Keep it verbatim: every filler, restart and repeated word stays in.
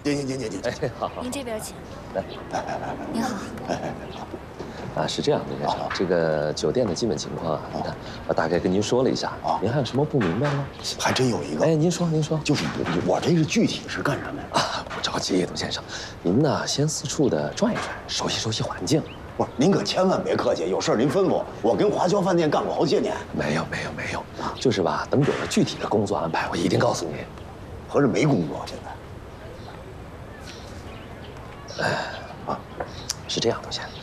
您您您您您， 哎，好好， 您这边请。 来， 来来来， 您好。 哎哎哎， 啊，是这样，林先生，这个酒店的基本情况啊，你看，我大概跟您说了一下， 啊您还有什么不明白吗？ 还真有一个。 哎，您说，您说， 就是我我这个具体是干什么呀？ 啊，不着急，董先生，您呢先四处的转一转，熟悉熟悉环境。 不是，您可千万别客气，有事您吩咐。我跟华侨饭店干过好些年。 没有，没有，没有，就是吧，等有了具体的工作安排，我一定告诉您。 合着没工作现在？ 哎，啊，是这样，董先生。